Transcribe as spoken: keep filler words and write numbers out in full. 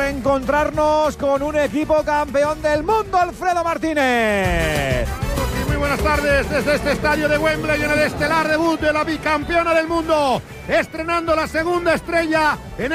encontrarnos con un equipo campeón del mundo, Alfredo Martínez. Muy buenas tardes desde este estadio de Wembley en el estelar debut de la bicampeona del mundo, estrenando la segunda estrella en